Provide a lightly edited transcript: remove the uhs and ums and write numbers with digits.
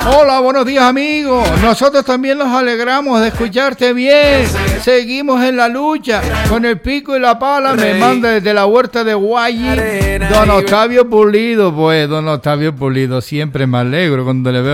Hola, buenos días amigos. Nosotros también nos alegramos de escucharte bien. Seguimos en la lucha con el pico y la pala. Me manda desde la huerta de Guayi don Octavio Pulido. Pues don Octavio Pulido, siempre me alegro cuando le veo